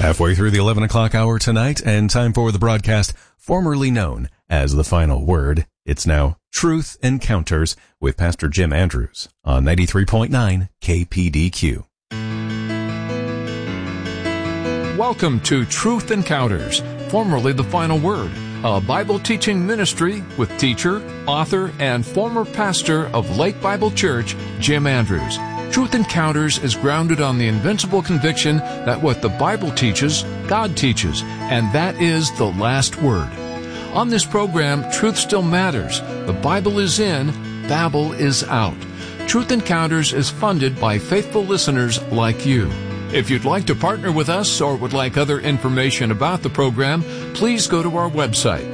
Halfway through the 11 o'clock hour tonight, and time for the broadcast formerly known as The Final Word. It's now Truth Encounters with Pastor Jim Andrews on 93.9 KPDQ. Welcome to Truth Encounters, formerly The Final Word, a Bible teaching ministry with teacher, author, and former pastor of Lake Bible Church, Jim Andrews. Truth Encounters is grounded on the invincible conviction that what the Bible teaches, God teaches, and that is the last word. On this program, truth still matters. The Bible is in, Babel is out. Truth Encounters is funded by faithful listeners like you. If you'd like to partner with us or would like other information about the program, please go to our website,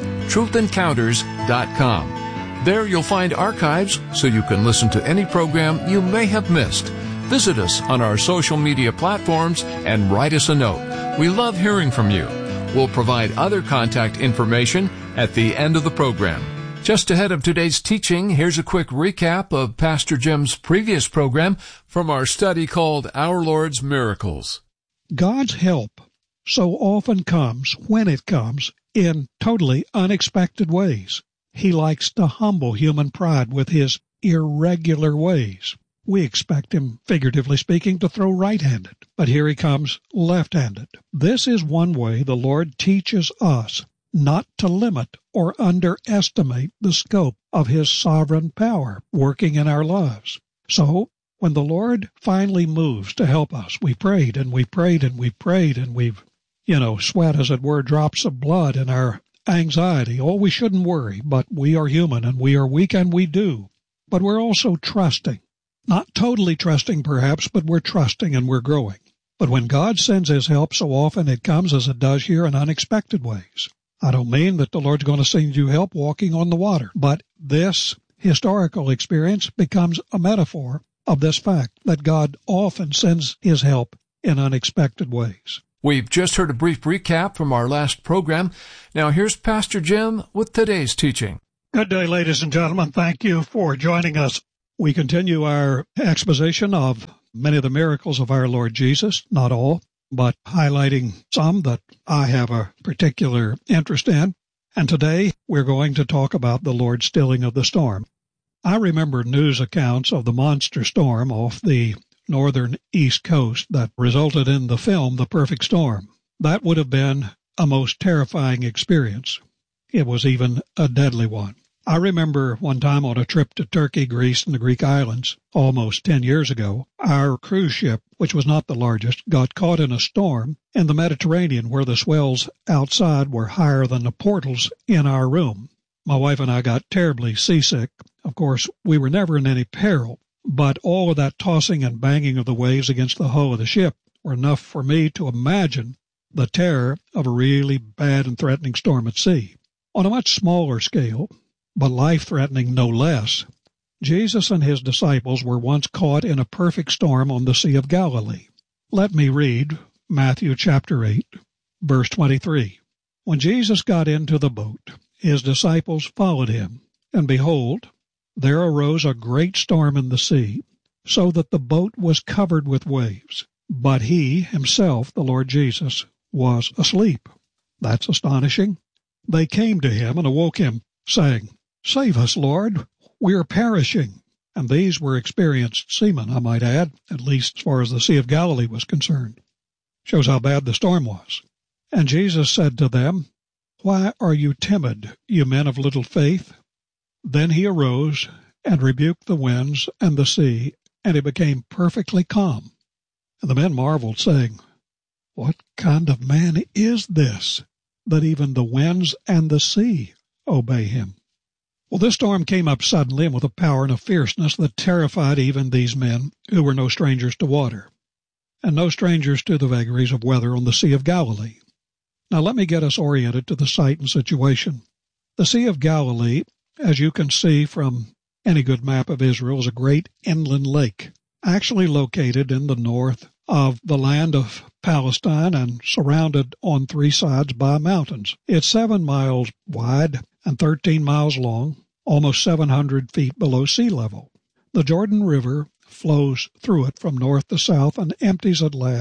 truthencounters.com. There you'll find archives so you can listen to any program you may have missed. Visit us on our social media platforms and write us a note. We love hearing from you. We'll provide other contact information at the end of the program. Just ahead of today's teaching, here's a quick recap of Pastor Jim's previous program from our study called Our Lord's Miracles. God's help so often comes, when it comes, in totally unexpected ways. He likes to humble human pride with his irregular ways. We expect him, figuratively speaking, to throw right-handed, but here he comes left-handed. This is one way the Lord teaches us not to limit or underestimate the scope of his sovereign power working in our lives. So, when the Lord finally moves to help us, we prayed and we prayed and we prayed and we've, sweat, as it were, drops of blood in our anxiety. Oh, we shouldn't worry, but we are human and we are weak and we do. But we're also trusting. Not totally trusting, perhaps, but we're trusting and we're growing. But when God sends his help, so often it comes, as it does here, in unexpected ways. I don't mean that the Lord's going to send you help walking on the water, but this historical experience becomes a metaphor of this fact that God often sends his help in unexpected ways. We've just heard a brief recap from our last program. Now here's Pastor Jim with today's teaching. Good day, ladies and gentlemen. Thank you for joining us. We continue our exposition of many of the miracles of our Lord Jesus, not all, but highlighting some that I have a particular interest in. And today we're going to talk about the Lord's stilling of the storm. I remember news accounts of the monster storm off the northern East Coast that resulted in the film The Perfect Storm. That would have been a most terrifying experience. It was even a deadly one. I remember one time on a trip to Turkey, Greece, and the Greek islands, almost 10 years ago, our cruise ship, which was not the largest, got caught in a storm in the Mediterranean where the swells outside were higher than the portals in our room. My wife and I got terribly seasick. Of course, we were never in any peril, but all of that tossing and banging of the waves against the hull of the ship were enough for me to imagine the terror of a really bad and threatening storm at sea. On a much smaller scale, but life-threatening no less, Jesus and his disciples were once caught in a perfect storm on the Sea of Galilee. Let me read Matthew chapter 8, verse 23. When Jesus got into the boat, his disciples followed him, and behold, there arose a great storm in the sea, so that the boat was covered with waves. But he himself, the Lord Jesus, was asleep. That's astonishing. They came to him and awoke him, saying, "Save us, Lord, we are perishing." And these were experienced seamen, I might add, at least as far as the Sea of Galilee was concerned. Shows how bad the storm was. And Jesus said to them, "Why are you timid, you men of little faith?" Then he arose and rebuked the winds and the sea, and it became perfectly calm. And the men marveled, saying, "What kind of man is this, that even the winds and the sea obey him?" Well, this storm came up suddenly and with a power and a fierceness that terrified even these men who were no strangers to water, and no strangers to the vagaries of weather on the Sea of Galilee. Now let me get us oriented to the site and situation. The Sea of Galilee, as you can see from any good map of Israel, is a great inland lake, actually located in the north of the land of Palestine and surrounded on three sides by mountains. It's 7 miles wide and 13 miles long, almost 700 feet below sea level. The Jordan River flows through it from north to south and empties at last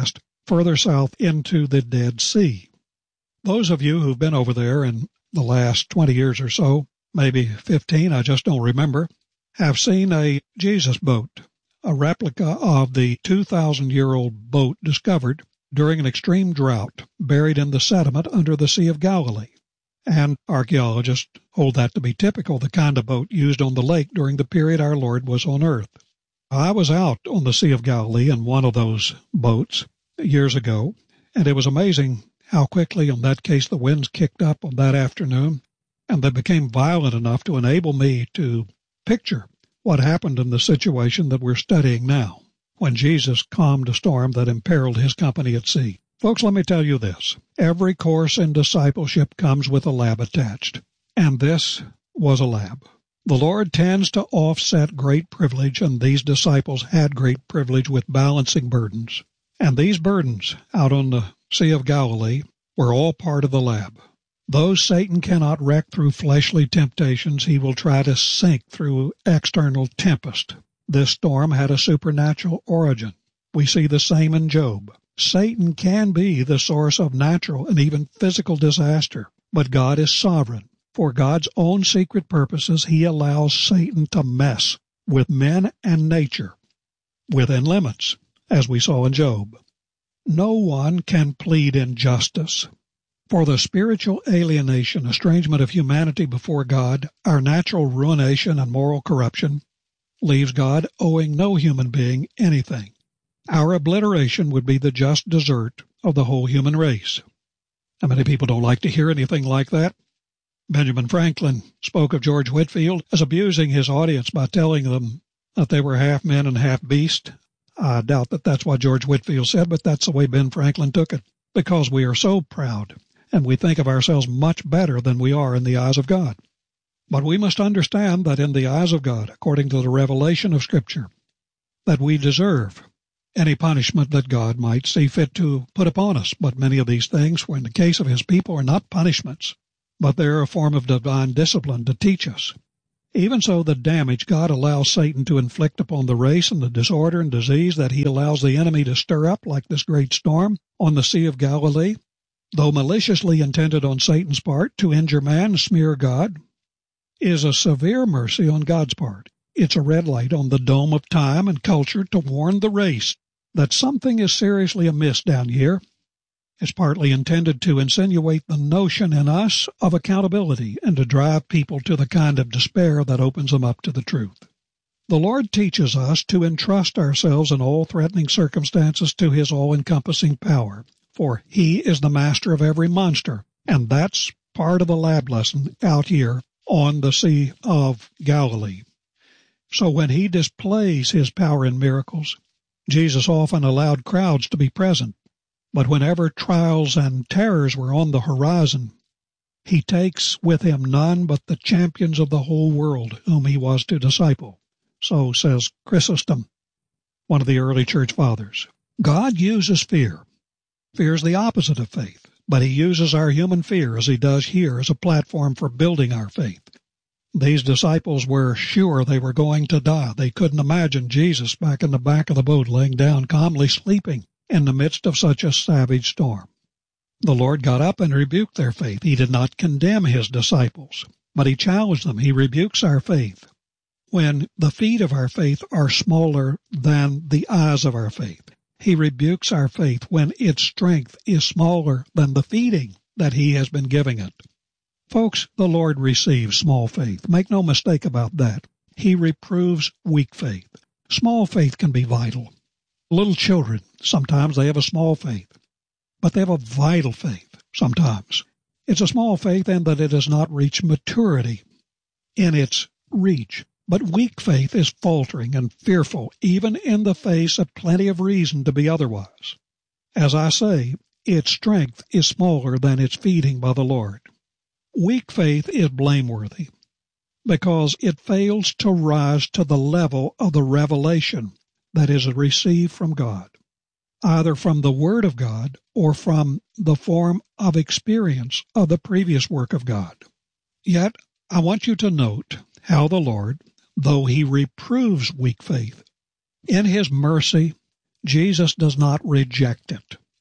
further south into the Dead Sea. Those of you who've been over there in the last 20 years or so, maybe 15, I just don't remember, have seen a Jesus boat, a replica of the 2,000-year-old boat discovered during an extreme drought, buried in the sediment under the Sea of Galilee. And archaeologists hold that to be typical, the kind of boat used on the lake during the period our Lord was on earth. I was out on the Sea of Galilee in one of those boats years ago, and it was amazing how quickly, in that case, the winds kicked up on that afternoon, and they became violent enough to enable me to picture what happened in the situation that we're studying now, when Jesus calmed a storm that imperiled his company at sea. Folks, let me tell you this. Every course in discipleship comes with a lab attached, and this was a lab. The Lord tends to offset great privilege, and these disciples had great privilege with balancing burdens. And these burdens out on the Sea of Galilee were all part of the lab. Though Satan cannot wreck through fleshly temptations, he will try to sink through external tempest. This storm had a supernatural origin. We see the same in Job. Satan can be the source of natural and even physical disaster, but God is sovereign. For God's own secret purposes, he allows Satan to mess with men and nature within limits, as we saw in Job. No one can plead injustice. For the spiritual alienation, estrangement of humanity before God, our natural ruination and moral corruption, leaves God owing no human being anything. Our obliteration would be the just desert of the whole human race. How many people don't like to hear anything like that? Benjamin Franklin spoke of George Whitefield as abusing his audience by telling them that they were half men and half beast. I doubt that that's what George Whitefield said, but that's the way Ben Franklin took it, because we are so proud and we think of ourselves much better than we are in the eyes of God. But we must understand that in the eyes of God, according to the revelation of Scripture, that we deserve any punishment that God might see fit to put upon us. But many of these things, in the case of his people, are not punishments, but they're a form of divine discipline to teach us. Even so, the damage God allows Satan to inflict upon the race and the disorder and disease that he allows the enemy to stir up like this great storm on the Sea of Galilee, though maliciously intended on Satan's part to injure man and smear God, is a severe mercy on God's part. It's a red light on the dome of time and culture to warn the race that something is seriously amiss down here. It's partly intended to insinuate the notion in us of accountability and to drive people to the kind of despair that opens them up to the truth. The Lord teaches us to entrust ourselves in all threatening circumstances to his all-encompassing power, for he is the master of every monster, and that's part of the lab lesson out here on the Sea of Galilee. So when he displays his power in miracles, Jesus often allowed crowds to be present. But whenever trials and terrors were on the horizon, he takes with him none but the champions of the whole world whom he was to disciple. So says Chrysostom, one of the early church fathers. God uses fear. Fear is the opposite of faith, but he uses our human fear, as he does here, as a platform for building our faith. These disciples were sure they were going to die. They couldn't imagine Jesus back in the back of the boat laying down, calmly sleeping in the midst of such a savage storm. The Lord got up and rebuked their faith. He did not condemn his disciples, but he challenged them. He rebukes our faith. When the feet of our faith are smaller than the eyes of our faith, he rebukes our faith when its strength is smaller than the feeding that he has been giving it. Folks, the Lord receives small faith. Make no mistake about that. He reproves weak faith. Small faith can be vital. Little children, sometimes they have a small faith, but they have a vital faith sometimes. It's a small faith in that it has not reached maturity in its reach. But weak faith is faltering and fearful, even in the face of plenty of reason to be otherwise. As I say, its strength is smaller than its feeding by the Lord. Weak faith is blameworthy because it fails to rise to the level of the revelation that is received from God, either from the Word of God or from the form of experience of the previous work of God. Yet, I want you to note how the Lord, though he reproves weak faith, in his mercy, Jesus does not reject it.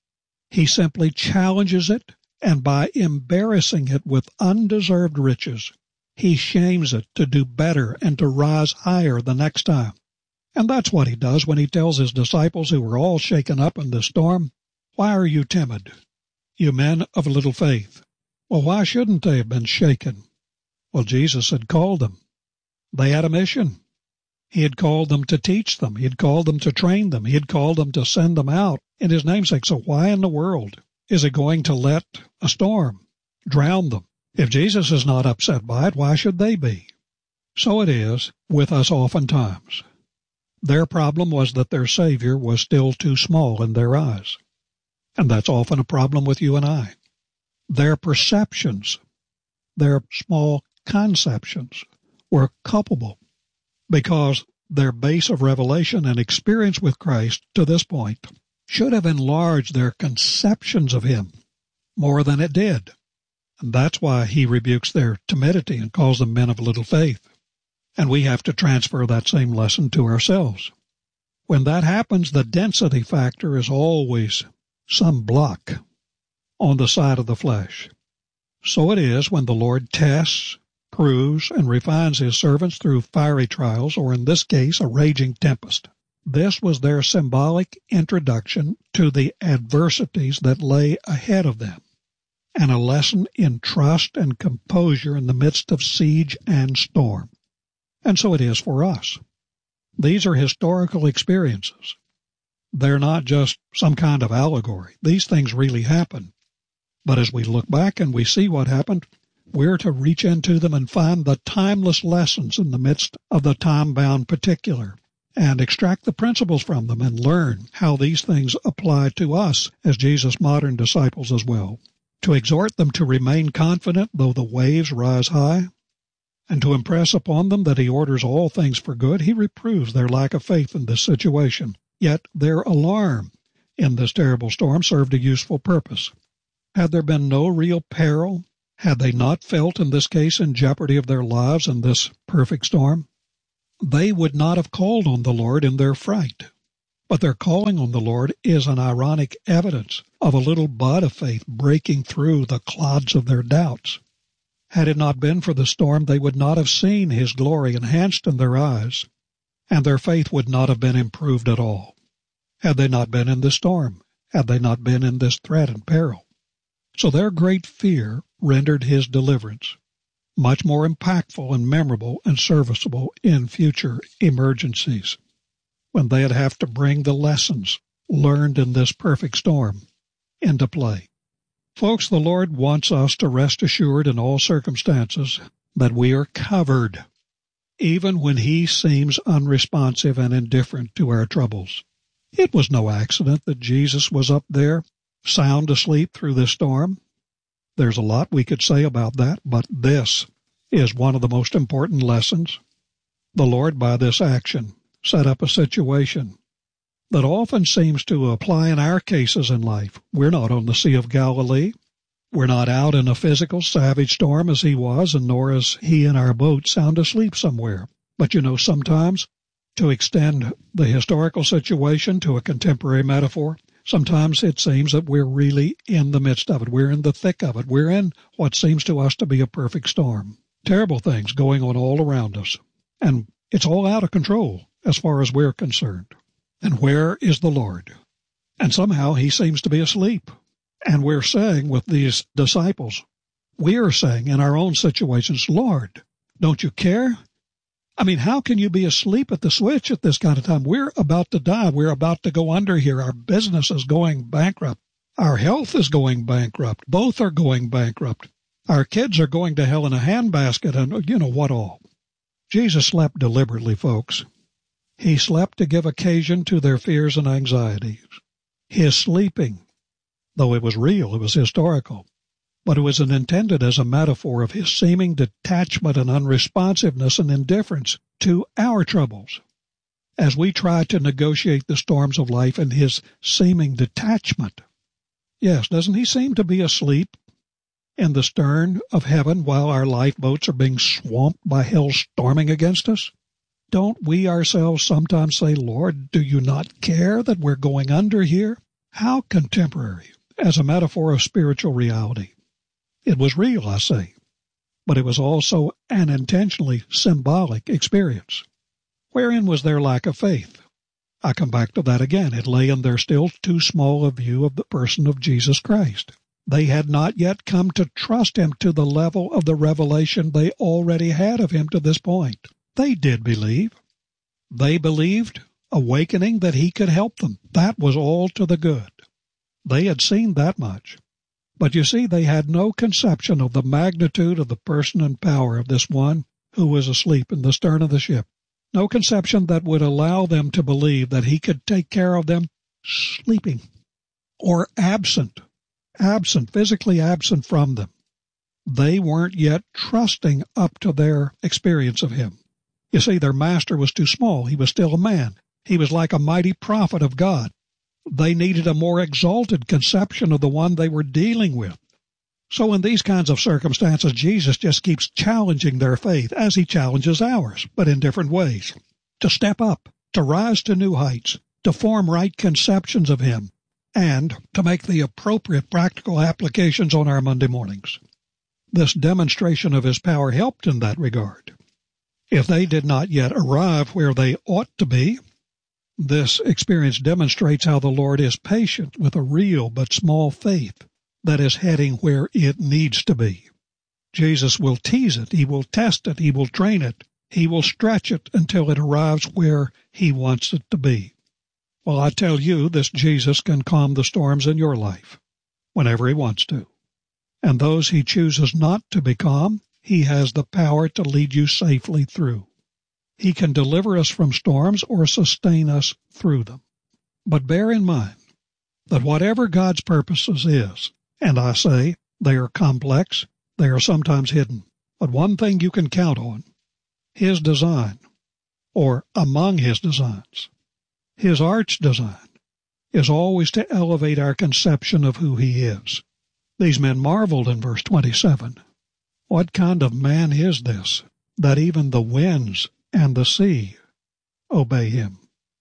He simply challenges it, and by embarrassing it with undeserved riches, he shames it to do better and to rise higher the next time. And that's what he does when he tells his disciples, who were all shaken up in the storm, "Why are you timid, you men of little faith?" Well, why shouldn't they have been shaken? Well, Jesus had called them. They had a mission. He had called them to teach them. He had called them to train them. He had called them to send them out in his namesake. So why in the world is he going to let a storm drown them? If Jesus is not upset by it, why should they be? So it is with us oftentimes. Their problem was that their Savior was still too small in their eyes. And that's often a problem with you and I. Their perceptions, their small conceptions were culpable because their base of revelation and experience with Christ to this point should have enlarged their conceptions of him more than it did. And that's why he rebukes their timidity and calls them men of little faith. And we have to transfer that same lesson to ourselves. When that happens, the density factor is always some block on the side of the flesh. So it is when the Lord tests, proves, and refines his servants through fiery trials, or in this case, a raging tempest. This was their symbolic introduction to the adversities that lay ahead of them, and a lesson in trust and composure in the midst of siege and storm. And so it is for us. These are historical experiences. They're not just some kind of allegory. These things really happen. But as we look back and we see what happened, we're to reach into them and find the timeless lessons in the midst of the time-bound particular and extract the principles from them and learn how these things apply to us as Jesus' modern disciples as well. To exhort them to remain confident though the waves rise high, and to impress upon them that he orders all things for good, he reproves their lack of faith in this situation. Yet their alarm in this terrible storm served a useful purpose. Had there been no real peril, had they not felt in this case in jeopardy of their lives in this perfect storm, they would not have called on the Lord in their fright. But their calling on the Lord is an ironic evidence of a little bud of faith breaking through the clods of their doubts. Had it not been for the storm, they would not have seen his glory enhanced in their eyes, and their faith would not have been improved at all. Had they not been in the storm, had they not been in this threat and peril. So their great fear rendered his deliverance much more impactful and memorable and serviceable in future emergencies, when they'd have to bring the lessons learned in this perfect storm into play. Folks, the Lord wants us to rest assured in all circumstances that we are covered, even when he seems unresponsive and indifferent to our troubles. It was no accident that Jesus was up there, sound asleep through this storm. There's a lot we could say about that, but this is one of the most important lessons. The Lord, by this action, set up a situation that often seems to apply in our cases in life. We're not on the Sea of Galilee. We're not out in a physical, savage storm as he was, and nor is he in our boat sound asleep somewhere. But sometimes, to extend the historical situation to a contemporary metaphor, sometimes it seems that we're really in the midst of it. We're in the thick of it. We're in what seems to us to be a perfect storm. Terrible things going on all around us. And it's all out of control as far as we're concerned. And where is the Lord? And somehow he seems to be asleep. And we're saying with these disciples, we are saying in our own situations, Lord, don't you care? I mean, how can you be asleep at the switch at this kind of time? We're about to die. We're about to go under here. Our business is going bankrupt. Our health is going bankrupt. Both are going bankrupt. Our kids are going to hell in a handbasket, and what all. Jesus slept deliberately, folks. He slept to give occasion to their fears and anxieties. His sleeping, though it was real, it was historical, but it was intended as a metaphor of his seeming detachment and unresponsiveness and indifference to our troubles. As we try to negotiate the storms of life in his seeming detachment. Yes, doesn't he seem to be asleep in the stern of heaven while our lifeboats are being swamped by hell storming against us? Don't we ourselves sometimes say, Lord, do you not care that we're going under here? How contemporary as a metaphor of spiritual reality. It was real, I say, but it was also an intentionally symbolic experience. Wherein was their lack of faith? I come back to that again. It lay in their still too small a view of the person of Jesus Christ. They had not yet come to trust Him to the level of the revelation they already had of Him to this point. They did believe. They believed, awakening, that He could help them. That was all to the good. They had seen that much. But you see, they had no conception of the magnitude of the person and power of this one who was asleep in the stern of the ship. No conception that would allow them to believe that He could take care of them sleeping or absent, physically absent from them. They weren't yet trusting up to their experience of Him. You see, their master was too small. He was still a man. He was like a mighty prophet of God. They needed a more exalted conception of the one they were dealing with. So in these kinds of circumstances, Jesus just keeps challenging their faith as He challenges ours, but in different ways. To step up, to rise to new heights, to form right conceptions of Him, and to make the appropriate practical applications on our Monday mornings. This demonstration of His power helped in that regard. If they did not yet arrive where they ought to be, this experience demonstrates how the Lord is patient with a real but small faith that is heading where it needs to be. Jesus will tease it, He will test it, He will train it, He will stretch it until it arrives where He wants it to be. Well, I tell you, this Jesus can calm the storms in your life whenever He wants to. And those He chooses not to be calm, He has the power to lead you safely through. He can deliver us from storms or sustain us through them. But bear in mind that whatever God's purposes is, and I say they are complex, they are sometimes hidden, but one thing you can count on, His design, or among His designs, His arch design, is always to elevate our conception of who He is. These men marveled in verse 27. What kind of man is this, that even the winds and the sea obey Him?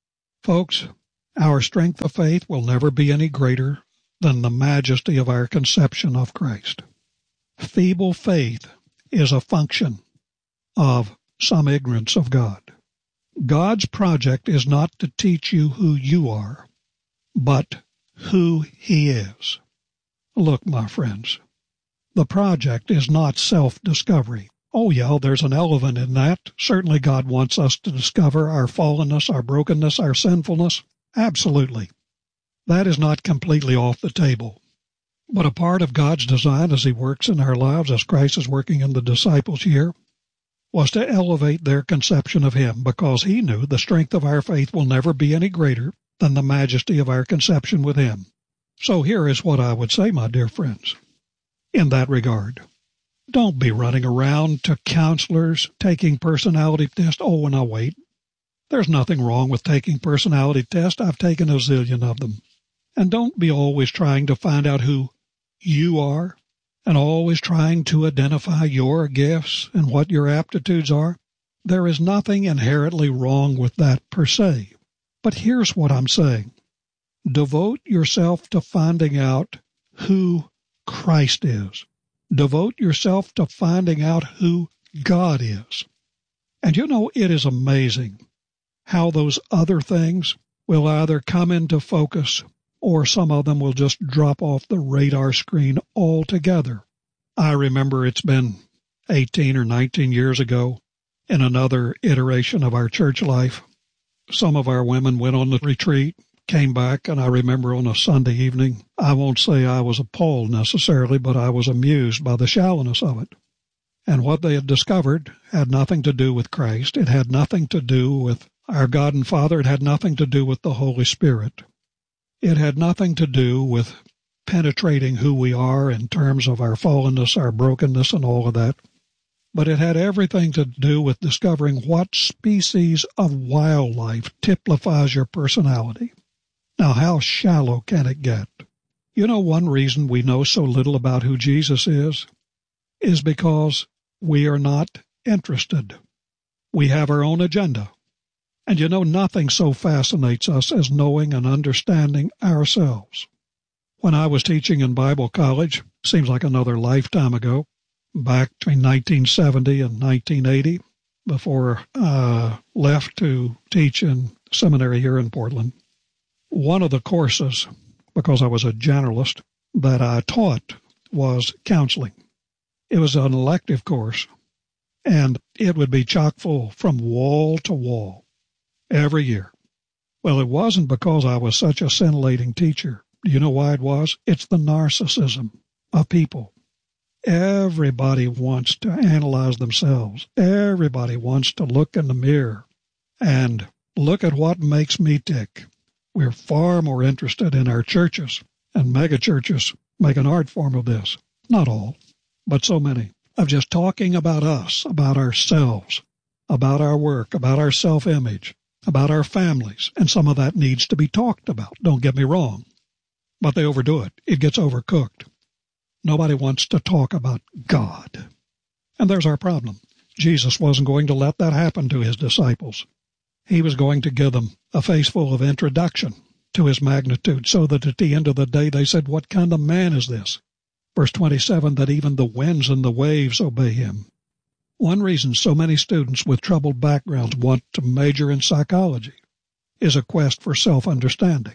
Folks, our strength of faith will never be any greater than the majesty of our conception of Christ. Feeble faith is a function of some ignorance of God. God's project is not to teach you who you are, but who He is. Look, my friends, the project is not self-discovery. Oh, yeah, there's an element in that. Certainly God wants us to discover our fallenness, our brokenness, our sinfulness. Absolutely. That is not completely off the table. But a part of God's design as He works in our lives, as Christ is working in the disciples here, was to elevate their conception of Him, because He knew the strength of our faith will never be any greater than the majesty of our conception with Him. So here is what I would say, my dear friends, in that regard. Don't be running around to counselors, taking personality tests. Oh, and I'll wait. There's nothing wrong with taking personality tests. I've taken a zillion of them. And don't be always trying to find out who you are and always trying to identify your gifts and what your aptitudes are. There is nothing inherently wrong with that per se. But here's what I'm saying. Devote yourself to finding out who Christ is. Devote yourself to finding out who God is. And you know, it is amazing how those other things will either come into focus or some of them will just drop off the radar screen altogether. I remember it's been 18 or 19 years ago, in another iteration of our church life, some of our women went on the retreat, came back, and I remember on a Sunday evening, I won't say I was appalled necessarily, but I was amused by the shallowness of it. And what they had discovered had nothing to do with Christ. It had nothing to do with our God and Father. It had nothing to do with the Holy Spirit. It had nothing to do with penetrating who we are in terms of our fallenness, our brokenness, and all of that. But it had everything to do with discovering what species of wildlife typifies your personality. Now, how shallow can it get? You know, one reason we know so little about who Jesus is because we are not interested. We have our own agenda. And you know, nothing so fascinates us as knowing and understanding ourselves. When I was teaching in Bible college, seems like another lifetime ago, back between 1970 and 1980, before I left to teach in seminary here in Portland, one of the courses, because I was a generalist, that I taught was counseling. It was an elective course, and it would be chock full from wall to wall every year. Well, it wasn't because I was such a scintillating teacher. Do you know why it was? It's the narcissism of people. Everybody wants to analyze themselves. Everybody wants to look in the mirror and look at what makes me tick. We're far more interested in our churches, and megachurches make an art form of this. Not all, but so many. Of just talking about us, about ourselves, about our work, about our self-image, about our families, and some of that needs to be talked about. Don't get me wrong. But they overdo it. It gets overcooked. Nobody wants to talk about God. And there's our problem. Jesus wasn't going to let that happen to his disciples. He was going to give them a faceful of introduction to his magnitude, so that at the end of the day they said, "What kind of man is this?" Verse 27, that even the winds and the waves obey him. One reason so many students with troubled backgrounds want to major in psychology is a quest for self-understanding.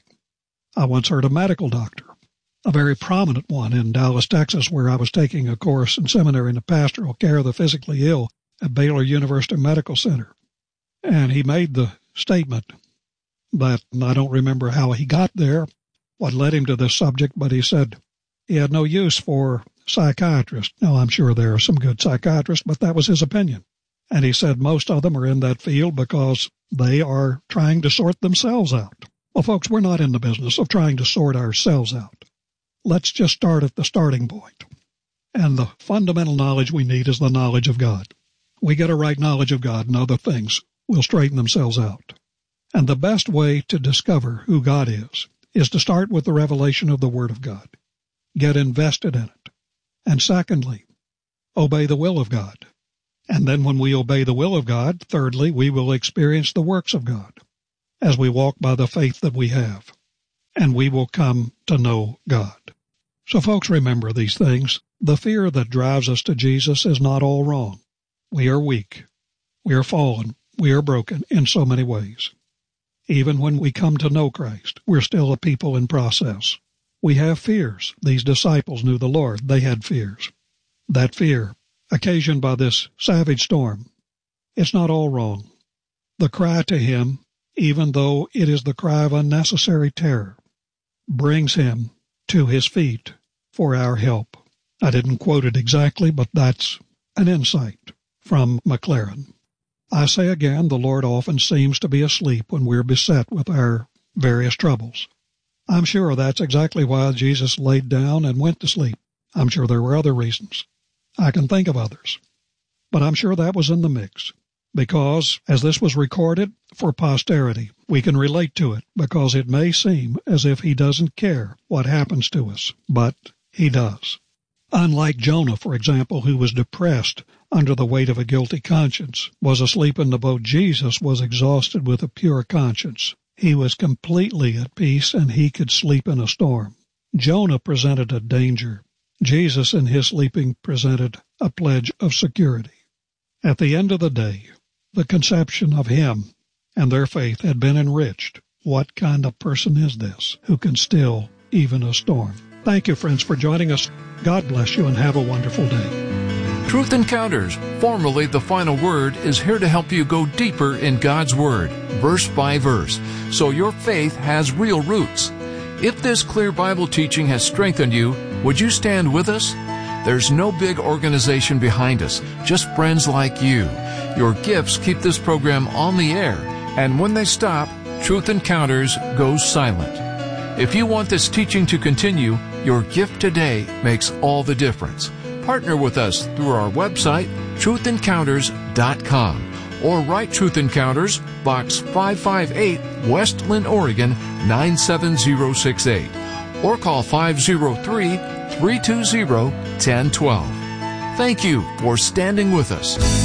I once heard a medical doctor, a very prominent one in Dallas, Texas, where I was taking a course in seminary in the pastoral care of the physically ill at Baylor University Medical Center. And he made the statement that, I don't remember how he got there, what led him to this subject, but he said he had no use for psychiatrists. Now, I'm sure there are some good psychiatrists, but that was his opinion. And he said most of them are in that field because they are trying to sort themselves out. Well, folks, we're not in the business of trying to sort ourselves out. Let's just start at the starting point. And the fundamental knowledge we need is the knowledge of God. We get a right knowledge of God, and other things will straighten themselves out. And the best way to discover who God is to start with the revelation of the Word of God. Get invested in it. And secondly, obey the will of God. And then when we obey the will of God, thirdly, we will experience the works of God as we walk by the faith that we have. And we will come to know God. So folks, remember these things. The fear that drives us to Jesus is not all wrong. We are weak. We are fallen. We are broken in so many ways. Even when we come to know Christ, we're still a people in process. We have fears. These disciples knew the Lord. They had fears. That fear, occasioned by this savage storm, it's not all wrong. The cry to him, even though it is the cry of unnecessary terror, brings him to his feet for our help. I didn't quote it exactly, but that's an insight from McLaren. I say again, the Lord often seems to be asleep when we're beset with our various troubles. I'm sure that's exactly why Jesus laid down and went to sleep. I'm sure there were other reasons. I can think of others. But I'm sure that was in the mix. Because, as this was recorded for posterity, we can relate to it because it may seem as if he doesn't care what happens to us, but he does. Unlike Jonah, for example, who was depressed under the weight of a guilty conscience, was asleep in the boat, Jesus was exhausted with a pure conscience. He was completely at peace, and he could sleep in a storm. Jonah presented a danger. Jesus, in his sleeping, presented a pledge of security. At the end of the day, the conception of him and their faith had been enriched. What kind of person is this who can still even a storm? Thank you, friends, for joining us. God bless you and have a wonderful day. Truth Encounters, formerly The Final Word, is here to help you go deeper in God's Word, verse by verse, so your faith has real roots. If this clear Bible teaching has strengthened you, would you stand with us? There's no big organization behind us, just friends like you. Your gifts keep this program on the air, and when they stop, Truth Encounters goes silent. If you want this teaching to continue, your gift today makes all the difference. Partner with us through our website, truthencounters.com, or write Truth Encounters, Box 558, West Linn, Oregon 97068, or call 503-320-1012. Thank you for standing with us.